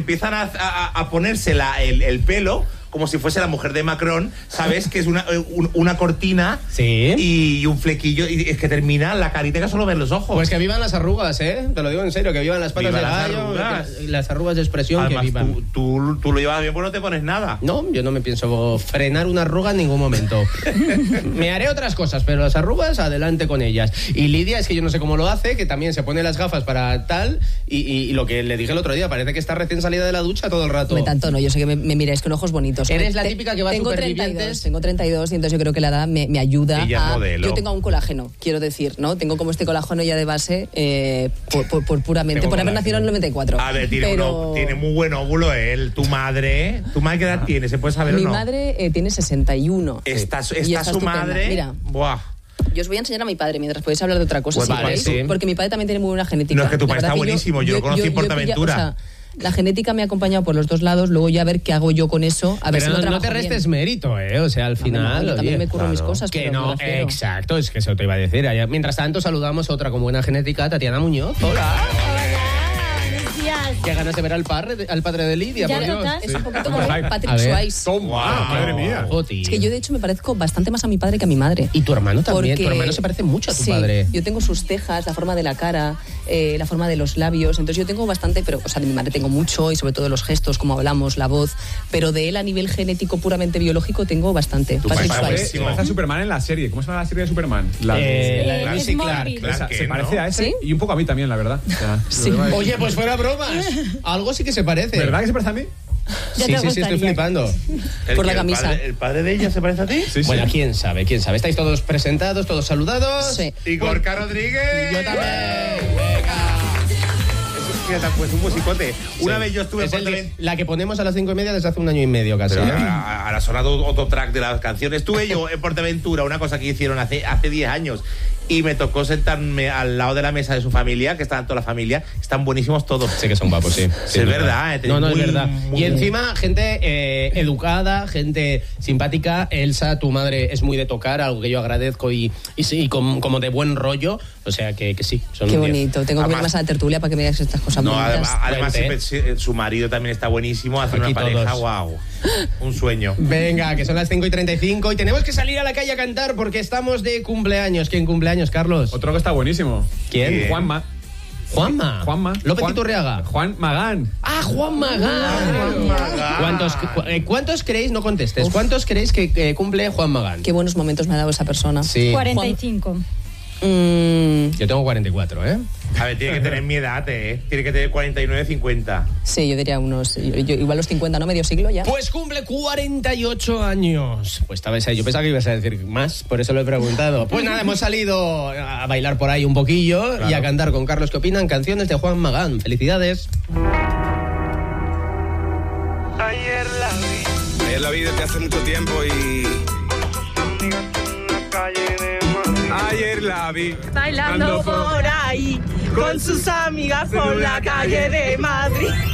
empiezan a ponerse el pelo como si fuese la mujer de Macron, ¿sabes? Que es una cortina y un flequillo, y es que termina la carita que solo ven los ojos. Pues que vivan las arrugas, ¿eh? Te lo digo en serio, que vivan las patas de gallo, las arrugas de expresión. Además, que vivan. Tú lo llevas bien, pues no te pones nada. No, yo no me pienso frenar una arruga en ningún momento. Me haré otras cosas, pero las arrugas, adelante con ellas. Y Lidia, es que yo no sé cómo lo hace, que también se pone las gafas para tal, y lo que le dije el otro día, parece que está recién salida de la ducha todo el rato. Me tanto no, yo sé que me miráis con ojos bonitos. Eres la típica que va a Supervivientes. Tengo 32 y entonces yo creo que la edad me ayuda Ella es modelo. Yo tengo un colágeno, quiero decir, ¿no? Tengo como este colágeno ya de base por puramente, por haber nacido en el 94. A ver, tiene muy buen óvulo él. Tu madre, ¿qué edad tiene? ¿Se puede saber o no? Mi madre tiene 61. Está su estupenda. madre. Mira. Buah. Yo os voy a enseñar a mi padre mientras podéis hablar de otra cosa, Pues si vale, queréis, sí. porque mi padre también tiene muy buena genética. No, es que tu padre está buenísimo, yo lo conocí en Portaventura. O sea, la genética me ha acompañado por los dos lados, luego ya a ver qué hago yo con eso, a ver pero si no te restes mérito, ¿eh? O sea, al final... yo también me curro mis cosas. Que pero no, exacto, es que eso te iba a decir. Mientras tanto, saludamos a otra con buena genética, Tatiana Muñoz. Hola. Qué ganas de ver al padre de Lidia, por Dios. Es un poquito como Patrick Swayze. Toma, madre mía. Es que yo, de hecho, me parezco bastante más a mi padre que a mi madre. Y tu hermano también. Tu hermano se parece mucho a tu padre. Yo tengo sus cejas, la forma de la cara, la forma de los labios. Entonces yo tengo bastante, pero, o sea, de mi madre tengo mucho, y sobre todo los gestos, como hablamos, la voz. Pero de él, a nivel genético puramente biológico, tengo bastante. Patrick Swayze. Se parece a Superman en la serie. ¿Cómo se llama la serie de Superman? Lucy Clark. Se parece a ese y un poco a mí también, la verdad. O sea, Oye, pues fuera bromas. Algo sí que se parece. ¿Verdad que se parece a mí? Sí, estoy flipando. Por la camisa. ¿El padre de ella se parece a ti? Sí. Bueno, quién sabe. ¿Estáis todos presentados, todos saludados? Sí. Y Gorka Rodríguez. Yo también. Venga. Pues un musicote. Una vez yo estuve la que ponemos a las 5:30 desde hace un año y medio casi. Pero ahora ha sonado otro track de las canciones. Estuve yo en Portaventura, una cosa que hicieron hace 10 años. Y me tocó sentarme al lado de la mesa de su familia, que estaban toda la familia. Están buenísimos todos. Sé que son guapos, sí. Es verdad. No, es verdad. Y encima, gente educada, gente simpática. Elsa, tu madre, es muy de tocar, algo que yo agradezco y como de buen rollo. O sea que sí. Son Qué bonito. Tengo que ir más a la tertulia para que me digas estas cosas bonitas. Además su marido también está buenísimo. Hace una pareja, wow. Un sueño. Venga, que son las 5:35 y tenemos que salir a la calle a cantar porque estamos de cumpleaños. ¿Quién cumpleaños, Carlos? Otro que está buenísimo. ¿Quién? Juanma. López Iturriaga. Juan Magán. ¡Ah, Juan Magán! ¿Cuántos creéis, no contestes, cuántos creéis que cumple Juan Magán? Qué buenos momentos me ha dado esa persona. Sí. 45. Yo tengo 44, ¿eh? A ver, tiene que tener mi edad, Tiene que tener 49, 50. Sí, yo diría igual los 50, ¿no? Medio siglo ya. Pues cumple 48 años. Pues yo pensaba que ibas a decir más, por eso lo he preguntado. Pues nada, hemos salido a bailar por ahí un poquillo y a cantar con Carlos. ¿Qué opinan? Canciones de Juan Magán. Felicidades. Ayer la vi desde hace mucho tiempo y... Ayer la vi bailando por ahí con sus amigas por la calle de Madrid.